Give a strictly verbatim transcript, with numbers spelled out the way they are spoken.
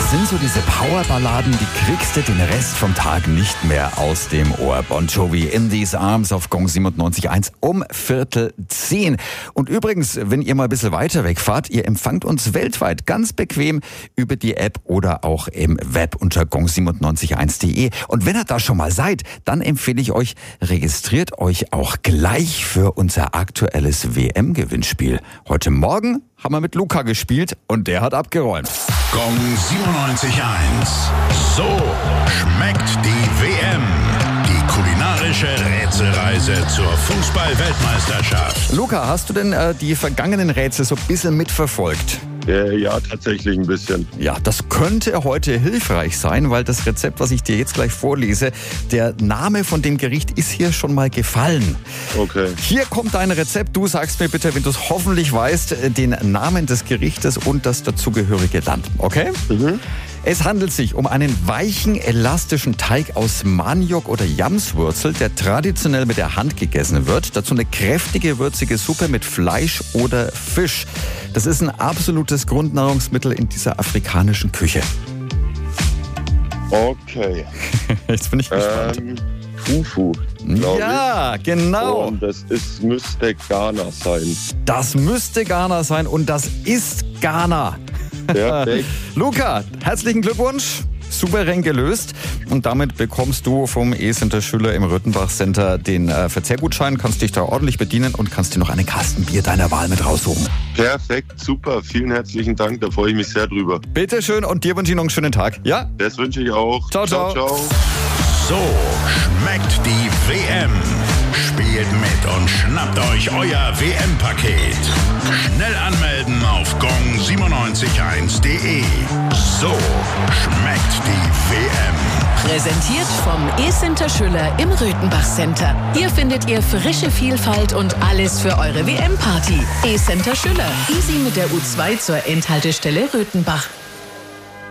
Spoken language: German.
Das sind so diese Powerballaden, die kriegst du den Rest vom Tag nicht mehr aus dem Ohr. Bon Jovi, In These Arms auf Gong siebenundneunzig Komma eins um Viertel zehn. Und übrigens, wenn ihr mal ein bisschen weiter wegfahrt, ihr empfangt uns weltweit ganz bequem über die App oder auch im Web unter gong siebenundneunzig Komma eins punkt de. Und wenn ihr da schon mal seid, dann empfehle ich euch, registriert euch auch gleich für unser aktuelles W M-Gewinnspiel. Heute Morgen haben wir mit Luca gespielt und der hat abgeräumt. Gong siebenundneunzig Komma eins. So schmeckt die W M. Die kulinarische Rätselreise zur Fußball-Weltmeisterschaft. Luca, hast du denn äh, die vergangenen Rätsel so ein bisschen mitverfolgt? Äh, ja, tatsächlich ein bisschen. Ja, das könnte heute hilfreich sein, weil das Rezept, was ich dir jetzt gleich vorlese, der Name von dem Gericht ist hier schon mal gefallen. Okay. Hier kommt dein Rezept. Du sagst mir bitte, wenn du es hoffentlich weißt, den Namen des Gerichtes und das dazugehörige Land. Okay? Mhm. Es handelt sich um einen weichen, elastischen Teig aus Maniok oder Yamswurzel, der traditionell mit der Hand gegessen wird. Dazu eine kräftige, würzige Suppe mit Fleisch oder Fisch. Das ist ein absolutes Grundnahrungsmittel in dieser afrikanischen Küche. Okay. Jetzt bin ich gespannt. Ähm, Fufu, glaube Ja, ich. genau. Und das ist, müsste Ghana sein. Das müsste Ghana sein und das ist Ghana. Perfekt. Luca, herzlichen Glückwunsch. Souverän gelöst. Und damit bekommst du vom E-Center Schüller im Röthenbach Center den äh, Verzehrgutschein, kannst dich da ordentlich bedienen und kannst dir noch einen Kasten Bier deiner Wahl mit raussuchen. Perfekt, super. Vielen herzlichen Dank, da freue ich mich sehr drüber. Bitteschön und dir wünsche ich noch einen schönen Tag. Ja? Das wünsche ich auch. Ciao, ciao. Ciao, ciao. So schmeckt die W M. Spielt mit und schnappt euch euer W M-Paket. Schnell anmelden auf gong siebenundneunzig Komma eins punkt de. So schmeckt die W M. Präsentiert vom E-Center Schüller im Röthenbach Center. Hier findet ihr frische Vielfalt und alles für eure W M-Party. E-Center Schüller. Easy mit der U zwei zur Endhaltestelle Röthenbach.